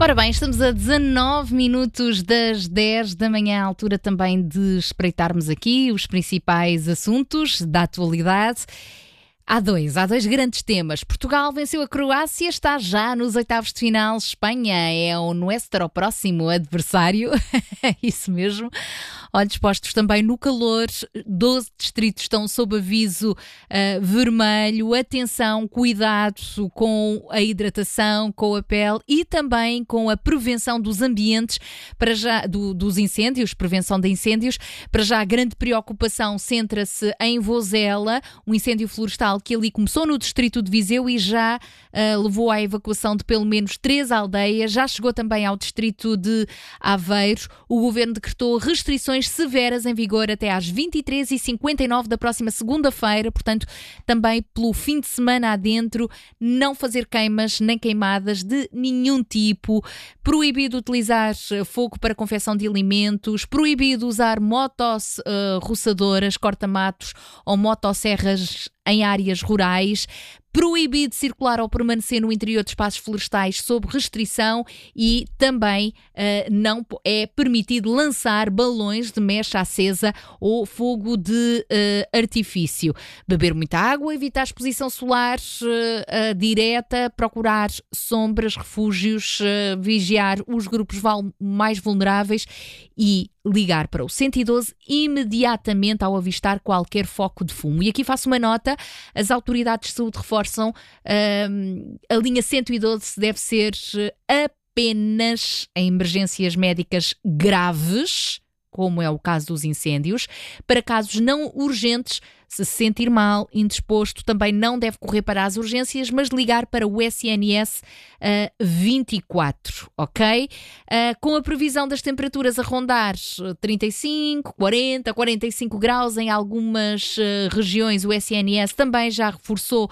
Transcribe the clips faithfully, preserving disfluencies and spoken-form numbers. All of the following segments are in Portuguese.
Ora bem, estamos a dezanove minutos das dez da manhã, à altura também de espreitarmos aqui os principais assuntos da atualidade. Há dois, há dois grandes temas. Portugal venceu a Croácia, está já nos oitavos de final. Espanha é o nuestro próximo adversário. É isso mesmo. Olhos postos também no calor. doze distritos estão sob aviso uh, vermelho. Atenção, cuidado com a hidratação, com a pele e também com a prevenção dos ambientes, para já, do, dos incêndios, prevenção de incêndios. Para já, a grande preocupação centra-se em Vozela, um incêndio florestal que ali começou no distrito de Viseu e já uh, levou à evacuação de pelo menos três aldeias. Já chegou também ao distrito de Aveiro. O governo decretou restrições severas em vigor até às vinte e três e cinquenta e nove da próxima segunda-feira, portanto, também pelo fim de semana adentro, não fazer queimas nem queimadas de nenhum tipo, proibido utilizar fogo para confecção de alimentos, proibido usar motos uh, roçadoras, corta-matos ou motosserras em áreas rurais, proibido circular ou permanecer no interior de espaços florestais sob restrição e também uh, não é permitido lançar balões de mecha acesa ou fogo de uh, artifício. Beber muita água, evitar exposição solar uh, uh, direta, procurar sombras, refúgios, uh, vigiar os grupos val- mais vulneráveis e ligar para o cento e doze imediatamente ao avistar qualquer foco de fumo. E aqui faço uma nota, as autoridades de saúde reforçam hum, a linha cento e doze deve ser apenas em emergências médicas graves, como é o caso dos incêndios. Para casos não urgentes, se se sentir mal, indisposto, também não deve correr para as urgências, mas ligar para o S N S uh, vinte e quatro, ok? Uh, com a previsão das temperaturas a rondar trinta e cinco, quarenta, quarenta e cinco graus em algumas uh, regiões, o S N S também já reforçou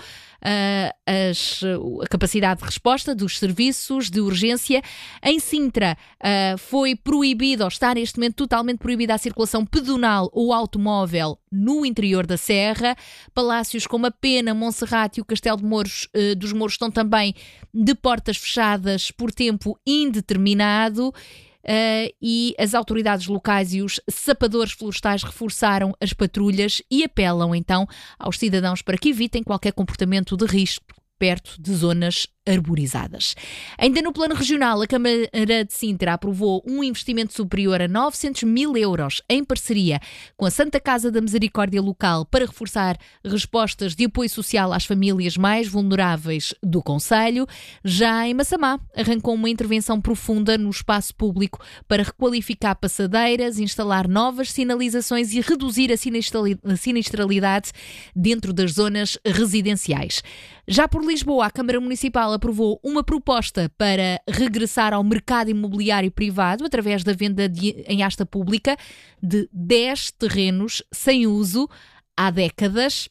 uh, as, a capacidade de resposta dos serviços de urgência. Em Sintra uh, foi proibido, ou está neste momento totalmente proibida a circulação pedonal ou automóvel no interior da Serra. Palácios como a Pena, Monserrate e o Castelo de Mouros, eh, dos Mouros estão também de portas fechadas por tempo indeterminado. Uh, e as autoridades locais e os sapadores florestais reforçaram as patrulhas e apelam então aos cidadãos para que evitem qualquer comportamento de risco perto de zonas arborizadas. Ainda no plano regional, a Câmara de Sintra aprovou um investimento superior a novecentos mil euros em parceria com a Santa Casa da Misericórdia Local para reforçar respostas de apoio social às famílias mais vulneráveis do concelho. Já em Massamá, arrancou uma intervenção profunda no espaço público para requalificar passadeiras, instalar novas sinalizações e reduzir a sinistralidade dentro das zonas residenciais. Já por Lisboa, a Câmara Municipal aprovou uma proposta para regressar ao mercado imobiliário privado através da venda de, em asta pública de dez terrenos sem uso há décadas.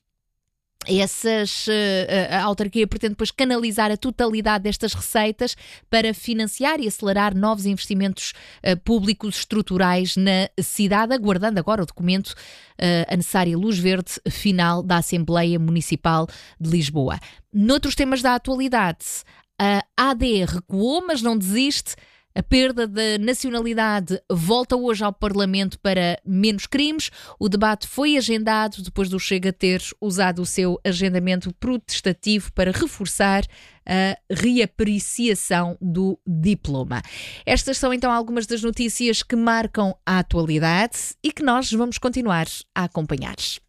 Essas, a autarquia pretende depois canalizar a totalidade destas receitas para financiar e acelerar novos investimentos públicos estruturais na cidade, aguardando agora o documento, a necessária luz verde final da Assembleia Municipal de Lisboa. Noutros temas da atualidade, a A D recuou, mas não desiste. A perda da nacionalidade volta hoje ao Parlamento para menos crimes. O debate foi agendado depois do Chega ter usado o seu agendamento protestativo para reforçar a reapreciação do diploma. Estas são então algumas das notícias que marcam a atualidade e que nós vamos continuar a acompanhar.